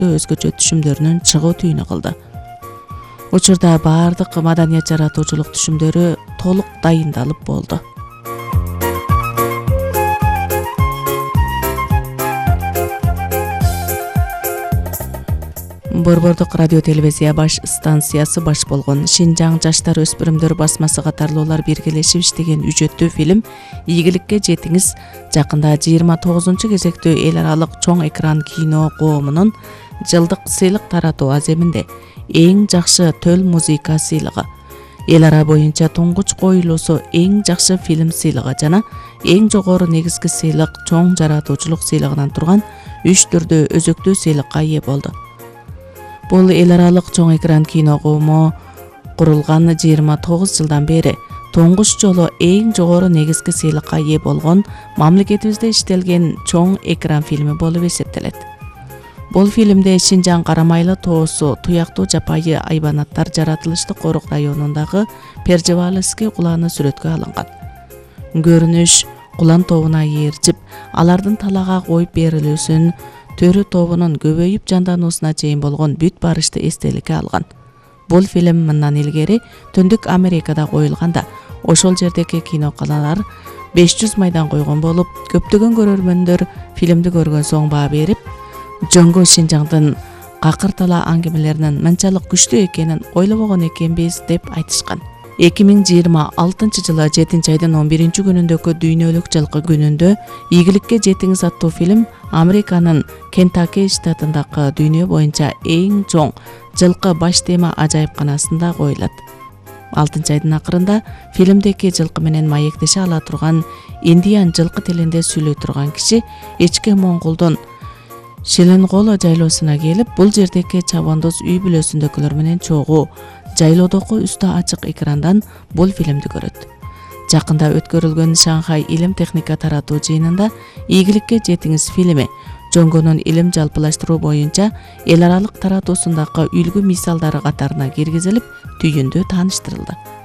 өзгөчө түшүмдөрүнүн чыгуу түйүнү кылды. Учурда баардык маданият жаратуучулук түшүмдөрү толук дайындалып болду. Борбордук радио телевизия баш станциясы баш болгон Шинжаң жаштар өспүрүмдөр басмасы катарлуулар биргелешип иштеген үжөттүү фильм «Ийгиликке жетиңиз» жакында 29 кезектүү эл аралык чоң экран кино коомунун жылдык сыйлык таратуу аземинде эң жакшы төл музыка сыйлыгы, эл ара боюнча туңгуч коюлуусу эң жакшы фильм сыйлыгы жана эң жогору негизги сыйлык чоң жаратуучулук сыйлыгынан турган 3 түрдүү өзөктүү сыйлыкка ээ болду. Бул эл аралык чоң экран кино коому курулган 29 жылдан бери туңгуч жолу эң жогору негизги сыйлыкка ээ болгон мамлекетибизде иштелген чоң экран фильми болуп эсептелет. Бул фильмде Шинжаң Карамайлы тоосу туяктуу жапайы айбанаттар жаратылыштык корук районундагы Пержеваловский куланы сүрөткө алынган. Көрүнүш кулан тобуна ээрчип, алардын талаага коюп берилүүсүн, төрү тобунун көбөйүп жандануусуна чейин болгон бүт барышты эстеликке алган. Бул фильм мындан илгери Түндүк Америкада коюлганда, ошол жердеги киноканалар 500 майдан койгон болуп, көптөгөн көрөрмөндөр фильмди көргөн соң баа берип, жөнгө Шинжаңдын какыртала аңгемелеринин мынчалык күчтүү экенин ойлобогон экенбиз деп айтышкан. 2026 жылы 7-айдын 11 күнүндөгү дүйнөлүк жылкы күнүндө «Ийгиликке жетиңиз» аттуу фильм Американын Кентаки штатындагы дүйнө боюнча эң чоң жылкы баш тема ажайыпканасында коюлат. 6-айдын акырында фильмдеки жылкы менен маектеше ала турган индиан жылкы тилинде сүйлөй турган киши Ички Монголдун Шеленголо жайлоосуна келип, бул жердеки чабандоз үй бүлөсүндөгүлөр менен чогуу жайлоодогу үстү ачык экрандан бул фильмди көрөт. Жакында өткөрүлгөн Шанхай илим техника таратуу жыйынында «Ийгиликке жетиңиз» фильми жөнгөнүн илим жалпылаштыруу боюнча эл аралык таратуусундагы үлгү мисалдары катарына киргизилип, түйүндө тааныштырылды.